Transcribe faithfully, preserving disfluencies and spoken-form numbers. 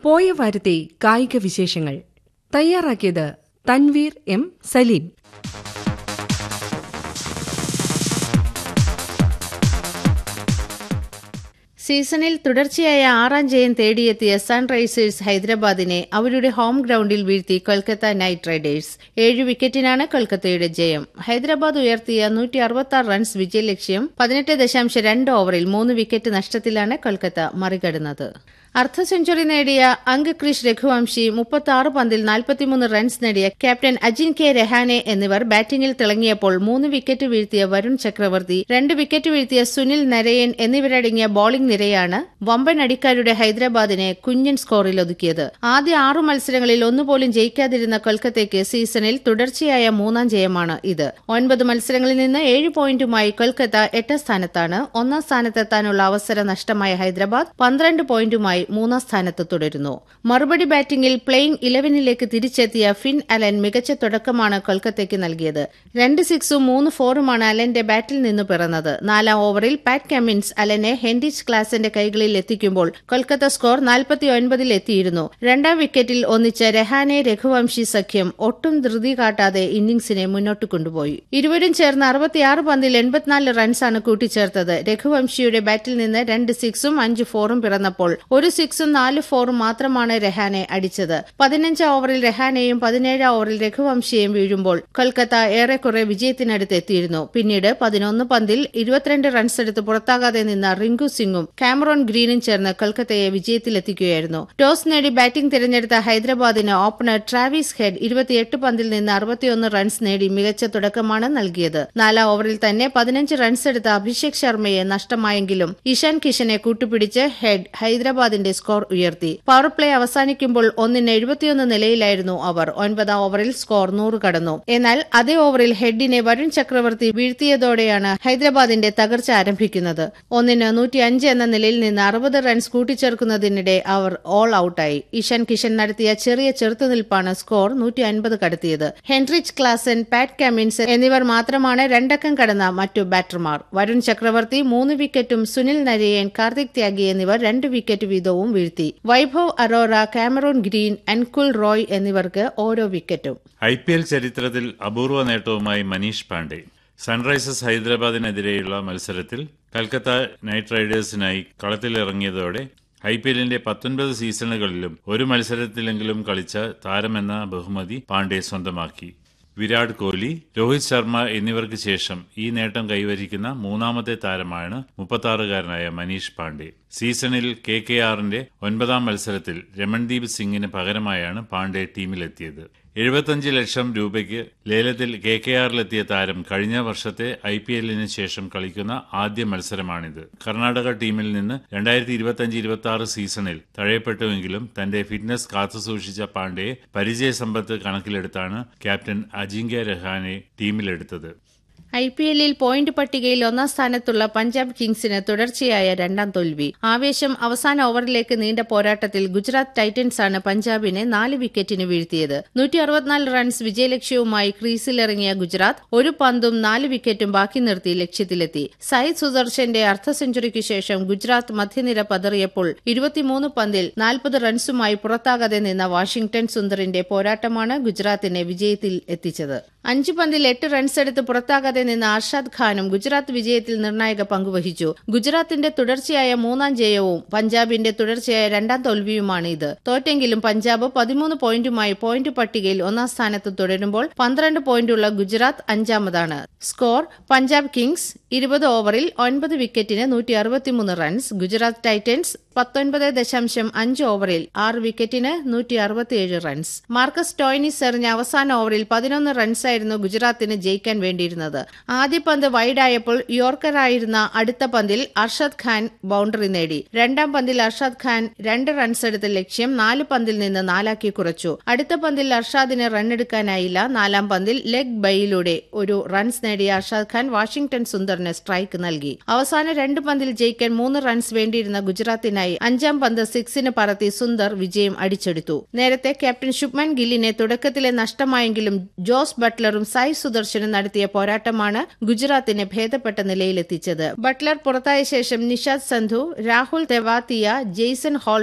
പോയ വാരത്തെ കായിക വിശേഷങ്ങൾ തയ്യാറാക്കിയത് തൻവീർ എം സലീം. സീസണിൽ തുടർച്ചയായ ആറാം ജയം തേടിയെത്തിയ സൺറൈസേഴ്സ് ഹൈദരാബാദിനെ അവരുടെ ഹോം ഗ്രൌണ്ടിൽ വീഴ്ത്തി കൊൽക്കത്ത നൈറ്റ് റൈഡേഴ്സ്. ഏഴ് വിക്കറ്റിനാണ് കൊൽക്കത്തയുടെ ജയം. ഹൈദരാബാദ് ഉയർത്തിയ നൂറ്റി അറുപത്തി റൺസ് വിജയലക്ഷ്യം പതിനെട്ട് ദശാംശം രണ്ട് ഓവറിൽ മൂന്ന് വിക്കറ്റ് നഷ്ടത്തിലാണ് കൊൽക്കത്ത മറികടന്നത്. അർദ്ധ സെഞ്ചുറി നേടിയ അങ്ക് ക്രിഷ് രഘുവംശി മുപ്പത്തി ആറ് പന്തിൽ നാൽപ്പത്തിമൂന്ന് റൺസ് നേടിയ ക്യാപ്റ്റൻ അജിൻക്യ രഹാനെ എന്നിവർ ബാറ്റിംഗിൽ തിളങ്ങിയപ്പോൾ മൂന്ന് വിക്കറ്റ് വീഴ്ത്തിയ വരുൺ ചക്രവർത്തി, രണ്ട് വിക്കറ്റ് വീഴ്ത്തിയ സുനിൽ നരയൻ എന്നിവരടങ്ങിയ ബോളിംഗ് നിരയാണ് വമ്പൻ അടിക്കാരുടെ ഹൈദരാബാദിനെ കുഞ്ഞൻ സ്കോറിൽ ഒതുക്കിയത്. ആദ്യ ആറു മത്സരങ്ങളിൽ ഒന്നുപോലും ജയിക്കാതിരുന്ന കൊൽക്കത്തയ്ക്ക് സീസണിൽ തുടർച്ചയായ മൂന്നാം ജയമാണ് ഇത്. ഒൻപത് മത്സരങ്ങളിൽ നിന്ന് ഏഴ് പോയിന്റുമായി കൊൽക്കത്ത എട്ടാം സ്ഥാനത്താണ്. ഒന്നാം സ്ഥാനത്തെത്താനുള്ള അവസരം നഷ്ടമായ ഹൈദരാബാദ് പന്ത്രണ്ട് പോയിന്റുമായി മൂന്നാം സ്ഥാനത്ത് തുടരുന്നു. മറുപടി ബാറ്റിംഗിൽ പ്ലേയിംഗ് ഇലവനിലേക്ക് തിരിച്ചെത്തിയ ഫിൻ അലൻ മികച്ച തുടക്കമാണ് കൊൽക്കത്തയ്ക്ക് നൽകിയത്. രണ്ട് സിക്സും മൂന്ന് ഫോറുമാണ് അലന്റെ ബാറ്റിൽ നിന്ന് പിറന്നത്. നാലാം ഓവറിൽ പാറ്റ് കമ്മിൻസ് അലനെ ഹെൻറിച്ച് ക്ലാസിന്റെ കൈകളിൽ എത്തിക്കുമ്പോൾ കൊൽക്കത്ത സ്കോർ നാൽപ്പത്തിയൊൻപതിൽ എത്തിയിരുന്നു. രണ്ടാം വിക്കറ്റിൽ ഒന്നിച്ച രഹാനെ രഘുവംശി സഖ്യം ഒട്ടും ധൃതി കാട്ടാതെ ഇന്നിംഗ്സിനെ മുന്നോട്ട് കൊണ്ടുപോയി. ഇരുവരും ചേർന്ന് അറുപത്തിയാറ് പന്തിൽ എൺപത്തിനാല് റൺസാണ് കൂട്ടിച്ചേർത്തത്. രഘുവംശിയുടെ ബാറ്റിൽ നിന്ന് രണ്ട് സിക്സും അഞ്ച് ഫോറും പിറന്നപ്പോൾ ഒരു സിക്സും നാല് ഫോറും മാത്രമാണ് രഹാനെ അടിച്ചത്. പതിനഞ്ചാം ഓവറിൽ രഹാനെയും പതിനേഴാം ഓവറിൽ രഘുവംശിയും വീഴുമ്പോൾ കൊൽക്കത്ത ഏറെക്കുറെ വിജയത്തിനടുത്ത് എത്തിയിരുന്നു. പിന്നീട് പതിനൊന്ന് പന്തിൽ ഇരുപത്തിരണ്ട് റൺസ് എടുത്ത് പുറത്താകാതെ നിന്ന റിങ്കു സിംഗും കാമറോൺ ഗ്രീനും ചേർന്ന് കൊൽക്കത്തയെ വിജയത്തിലെത്തിക്കുകയായിരുന്നു. ടോസ് നേടി ബാറ്റിംഗ് തിരഞ്ഞെടുത്ത ഹൈദരാബാദിന് ഓപ്പണർ ട്രാവിസ് ഹെഡ് ഇരുപത്തിയെട്ട് പന്തിൽ നിന്ന് അറുപത്തിയൊന്ന് റൺസ് നേടി മികച്ച തുടക്കമാണ് നൽകിയത്. നാലാം ഓവറിൽ തന്നെ പതിനഞ്ച് റൺസ് എടുത്ത അഭിഷേക് ശർമ്മയെ നഷ്ടമായെങ്കിലും ഇഷാൻ കിഷനെ കൂട്ടുപിടിച്ച് ഹെഡ് ഹൈദരാബാദിന്റെ സ്കോർ ഉയർത്തി. പവർ പ്ലേ അവസാനിക്കുമ്പോൾ ഒന്നിന് എഴുപത്തിയൊന്ന് നിലയിലായിരുന്നു അവർ. ഒൻപതാം ഓവറിൽ സ്കോർ നൂറ് കടന്നു. എന്നാൽ അതേ ഓവറിൽ ഹെഡിനെ വരുൺ ചക്രവർത്തി വീഴ്ത്തിയതോടെയാണ് ഹൈദരാബാദിന്റെ തകർച്ച ആരംഭിക്കുന്നത്. ഒന്നിന് നൂറ്റി അഞ്ച് എന്ന നിലയിൽ നിന്ന് അറുപത് റൺസ് കൂട്ടിച്ചേർക്കുന്നതിനിടെ അവർ ഓൾ ഔട്ടായി. ഇഷാൻ കിഷൻ നടത്തിയ ചെറിയ ചെറുത്തുനിൽപ്പാണ് സ്കോർ നൂറ്റി അൻപത് കടത്തിയത്. ഹെൻറിച്ച് ക്ലാസൻ, പാറ്റ് കമ്മിൻസ് എന്നിവർ മാത്രമാണ് രണ്ടക്കം കടന്ന മറ്റു ബാറ്റർമാർ. വരുൺ ചക്രവർത്തി മൂന്ന് വിക്കറ്റും സുനിൽ നരയൻ, കാർത്തിക് ത്യാഗി എന്നിവർ രണ്ട് വിക്കറ്റ് വീതവും വീഴ്ത്തി. വൈഭവ് അറോറ, കാമറോൺ ഗ്രീൻ, അൻകുൽ റോയ് എന്നിവർക്ക് ഓരോ വിക്കറ്റും. ഐ പി എൽ ചരിത്രത്തിൽ അപൂർവ നേട്ടവുമായി മനീഷ് പാണ്ഡെ. സൺറൈസേഴ്സ് ഹൈദരാബാദിനെതിരെയുള്ള മത്സരത്തിൽ കൽക്കത്ത നൈറ്റ് റൈഡേഴ്സിനായി കളത്തിലിറങ്ങിയതോടെ ഐ പി എല്ലിന്റെ പത്തൊൻപത് സീസണുകളിലും ഒരു മത്സരത്തിലെങ്കിലും കളിച്ച താരമെന്ന ബഹുമതി പാണ്ഡെ സ്വന്തമാക്കി. വിരാട് കോഹ്ലി, രോഹിത് ശർമ്മ എന്നിവർക്ക് ശേഷം ഈ നേട്ടം കൈവരിക്കുന്ന മൂന്നാമത്തെ താരമാണ് മുപ്പത്തിയാറുകാരനായ മനീഷ് പാണ്ഡെ. സീസണിൽ കെ കെ ആറിന്റെ ഒൻപതാം മത്സരത്തിൽ രമൺദീപ് സിംഗിന് പകരമായാണ് പാണ്ഡെ ടീമിലെത്തിയത്. എഴുപത്തിയഞ്ച് ലക്ഷം രൂപയ്ക്ക് ലേലത്തിൽ കെ കെ ആറിലെത്തിയ താരം കഴിഞ്ഞ വർഷത്തെ ഐ പി എല്ലിന് ശേഷം കളിക്കുന്ന ആദ്യ മത്സരമാണിത്. കർണാടക ടീമിൽ നിന്ന് രണ്ടായിരത്തി ഇരുപത്തിയഞ്ച് ഇരുപത്തി ആറ് സീസണിൽ തഴയപ്പെട്ടുവെങ്കിലും തന്റെ ഫിറ്റ്നസ് കാത്തുസൂക്ഷിച്ച പാണ്ഡെയെ പരിചയസമ്പത്ത് കണക്കിലെടുത്താണ് captain Ajinkya Rahane ടീമിലെടുത്തത്. I P എല്ലിൽ പോയിന്റ് പട്ടികയിൽ ഒന്നാം സ്ഥാനത്തുള്ള പഞ്ചാബ് കിങ്സിന് തുടർച്ചയായ രണ്ടാം തോൽവി. ആവേശം അവസാന ഓവറിലേക്ക് നീണ്ട പോരാട്ടത്തിൽ ഗുജറാത്ത് ടൈറ്റൻസാണ് പഞ്ചാബിനെ നാല് വിക്കറ്റിന് വീഴ്ത്തിയത്. നൂറ്റി അറുപത്തിനാല് റൺസ് വിജയലക്ഷ്യവുമായി ക്രീസിലിറങ്ങിയ ഗുജറാത്ത് ഒരു പന്തും നാല് വിക്കറ്റും ബാക്കി നിർത്തി ലക്ഷ്യത്തിലെത്തി. സായിദ് സുദർശന്റെ അർദ്ധ സെഞ്ചുറിക്ക് ശേഷം ഗുജറാത്ത് മധ്യനിര പതറിയപ്പോൾ ഇരുപത്തിമൂന്ന് പന്തിൽ നാൽപ്പത് റൺസുമായി പുറത്താകാതെ നിന്ന വാഷിംഗ്ടൺ സുന്ദറിന്റെ പോരാട്ടമാണ് ഗുജറാത്തിനെ വിജയത്തിൽ എത്തിച്ചത്. അഞ്ച് പന്തിൽ എട്ട് റൺസ് എടുത്ത് പുറത്താകാതെ നിന്ന അർഷാദ് ഖാനും ഗുജറാത്ത് വിജയത്തിൽ നിർണായക പങ്കുവഹിച്ചു. ഗുജറാത്തിന്റെ തുടർച്ചയായ മൂന്നാം ജയവും പഞ്ചാബിന്റെ തുടർച്ചയായ രണ്ടാം തോൽവിയുമാണ് ഇത്. തോറ്റെങ്കിലും പഞ്ചാബ് പതിമൂന്ന് പോയിന്റുമായി പോയിന്റ് പട്ടികയിൽ ഒന്നാം സ്ഥാനത്ത് തുടരുമ്പോൾ പന്ത്രണ്ട് പോയിന്റുള്ള ഗുജറാത്ത് അഞ്ചാമതാണ്. സ്കോർ: പഞ്ചാബ് കിങ്സ് ഇരുപത് ഓവറിൽ ഒൻപത് വിക്കറ്റിന് നൂറ്റി അറുപത്തിമൂന്ന് റൺസ്. ഗുജറാത്ത് ടൈറ്റൻസ് പത്തൊൻപത് ദശാംശം അഞ്ച് ഓവറിൽ ആറ് വിക്കറ്റിന് നൂറ്റി അറുപത്തിയേഴ് റൺസ്. മാർക്കസ് ടോയ്നിസ് എറിഞ്ഞ അവസാന ഓവറിൽ പതിനൊന്ന് റൺസായിരുന്നു ഗുജറാത്തിന് ജയിക്കാൻ വേണ്ടിയിരുന്നത്. ആദ്യ പന്ത് വൈഡായപ്പോൾ യോർക്കറായിരുന്ന അടുത്ത പന്തിൽ അർഷാദ് ഖാൻ ബൌണ്ടറി നേടി. രണ്ടാം പന്തിൽ അർഷാദ് ഖാൻ രണ്ട് റൺസ് എടുത്ത ലക്ഷ്യം നാല് പന്തിൽ നിന്ന് നാലാക്കി കുറച്ചു. അടുത്ത പന്തിൽ അർഷാദിന് റണ്ണെടുക്കാനായില്ല. നാലാം പന്തിൽ ലെഗ് ബൈയിലൂടെ ഒരു റൺസ് നേടിയ അർഷാദ് ഖാൻ വാഷിംഗ്ടൺ സുന്ദറിന് സ്ട്രൈക്ക് നൽകി. അവസാന രണ്ട് പന്തിൽ ജയിക്കാൻ മൂന്ന് റൺസ് വേണ്ടിയിരുന്ന ഗുജറാത്തിനായി അഞ്ചാം പന്ത് സിക്സിന് പറത്തി സുന്ദർ വിജയം അടിച്ചെടുത്തു. നേരത്തെ ക്യാപ്റ്റൻ ശുഭ്മാൻ ഗില്ലിനെ തുടക്കത്തിലെ നഷ്ടമായെങ്കിലും ജോസ് ബട്ട്ലറും സായി സുദർശനും നടത്തിയ പോരാട്ടമാണ് ഗുജറാത്തിനെ ഭേദപ്പെട്ട നിലയിലെത്തിച്ചത്. ബട്ട്ലർ പുറത്തായ ശേഷം നിഷാദ് സന്ധു, രാഹുൽ തെവാത്തിയ, ജെയ്സൺ ഹോൾ